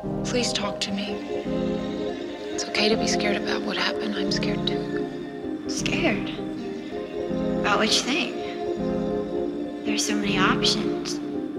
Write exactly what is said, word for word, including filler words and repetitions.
Please talk to me. It's okay to be scared about what happened. I'm scared too. Scared? About which thing? There's so many options.